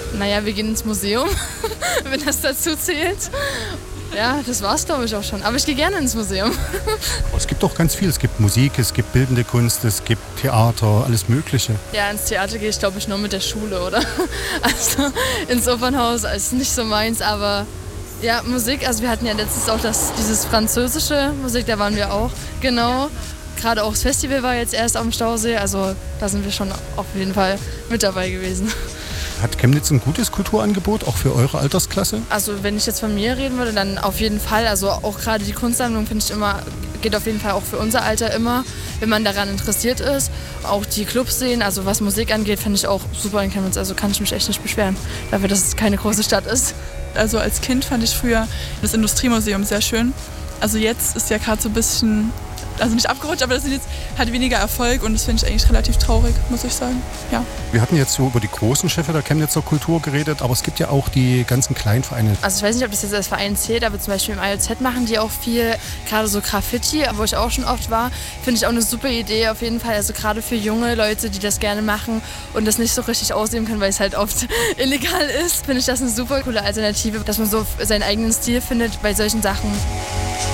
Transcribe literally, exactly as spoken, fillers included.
Naja, wir gehen ins Museum, wenn das dazu zählt. Ja, das war's, glaube ich, auch schon. Aber ich gehe gerne ins Museum. Aber es gibt auch ganz viel. Es gibt Musik, es gibt bildende Kunst, es gibt Theater, alles Mögliche. Ja, ins Theater gehe ich, glaube ich, nur mit der Schule, oder? Also ins Opernhaus ist nicht so meins, aber ja, Musik. Also wir hatten ja letztens auch das, dieses französische Musik, da waren wir auch, genau. Gerade auch das Festival war jetzt erst am Stausee, also da sind wir schon auf jeden Fall mit dabei gewesen. Hat Chemnitz ein gutes Kulturangebot, auch für eure Altersklasse? Also wenn ich jetzt von mir reden würde, dann auf jeden Fall. Also auch gerade die Kunstsammlung finde ich immer, geht auf jeden Fall auch für unser Alter immer, wenn man daran interessiert ist. Auch die Clubs sehen, also was Musik angeht, finde ich auch super in Chemnitz. Also kann ich mich echt nicht beschweren, dafür, dass es keine große Stadt ist. Also als Kind fand ich früher das Industriemuseum sehr schön. Also jetzt ist ja gerade so ein bisschen, also nicht abgerutscht, aber das ist jetzt halt weniger Erfolg und das finde ich eigentlich relativ traurig, muss ich sagen. Ja. Wir hatten jetzt so über die großen Schiffe der Chemnitzer Kultur geredet, aber es gibt ja auch die ganzen kleinen Vereine. Also ich weiß nicht, ob das jetzt als Verein zählt, aber zum Beispiel im I O Z machen die auch viel, gerade so Graffiti, wo ich auch schon oft war, finde ich auch eine super Idee auf jeden Fall. Also gerade für junge Leute, die das gerne machen und das nicht so richtig ausleben können, weil es halt oft illegal ist, finde ich das eine super coole Alternative, dass man so seinen eigenen Stil findet bei solchen Sachen.